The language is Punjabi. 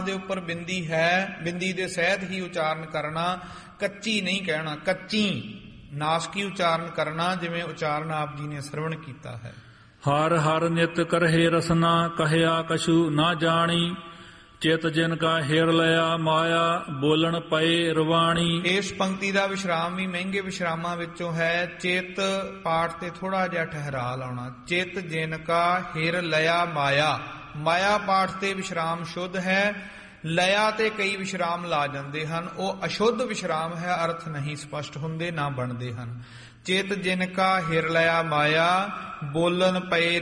ਦੇ ਉੱਪਰ ਬਿੰਦੀ ਹੈ, ਬਿੰਦੀ ਦੇ ਸਹਿਤ ਹੀ ਉਚਾਰਨ ਕਰਨਾ, ਕੱਚੀ ਨਹੀਂ ਕਹਿਣਾ, ਕੱਚੀ ਨਾਸਕੀ ਉਚਾਰਨ ਕਰਨਾ, ਜਿਵੇਂ ਉਚਾਰਨ ਆਪ ਜੀ ਨੇ ਸਰਵਣ ਕੀਤਾ ਹੈ। ਹਰ ਹਰ ਨਿਤ ਕਰਹਿ ਰਸਨਾ, ਕਹਿਆ ਕਛੂ ਨਾ ਜਾਣੀ, ਚਿਤ ਜਿਨ ਕਾ ਹਿਰ ਲਿਆ ਮਾਇਆ, ਬੋਲਣ ਪਏ ਰਵਾਣੀ। ਇਸ ਪੰਕਤੀ ਦਾ ਵਿਸ਼ਰਾਮ ਵੀ ਮਹਿੰਗੇ ਵਿਸ਼ਰਾਮਾਂ ਵਿੱਚੋਂ ਹੈ। ਚਿਤ ਪਾਠ ਤੇ ਥੋੜਾ ਜਿਹਾ ਠਹਿਰਾ ਲਾਉਣਾ। ਚਿਤ ਜਿਨ ਕਾ ਹਿਰ ਲਿਆ ਮਾਇਆ, ਮਾਇਆ ਪਾਠ ਤੇ ਵਿਸ਼ਰਾਮ ਸ਼ੁੱਧ ਹੈ, ਲਿਆ ਤੇ ਕਈ ਵਿਸ਼ਰਾਮ ਲਾ ਜਾਂਦੇ ਹਨ, ਉਹ ਅਸ਼ੁੱਧ ਵਿਸ਼ਰਾਮ ਹੈ, ਅਰਥ ਨਹੀਂ ਸਪਸ਼ਟ ਹੁੰਦੇ, ਨਾ ਬਣਦੇ ਹਨ। ਚਿਤ ਜਿਨ ਕਾ ਹਿਰ ਲਿਆ ਮਾਇਆ, ਬੋਲਣ ਪਏ